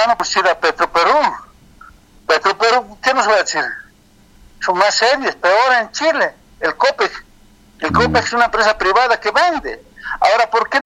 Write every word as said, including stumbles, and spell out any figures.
Bueno, pues ir a Petroperú. Petroperú, ¿qué nos va a decir? Son más serios, peor en Chile. El COPEC. El COPEC es una empresa privada que vende. Ahora, ¿por qué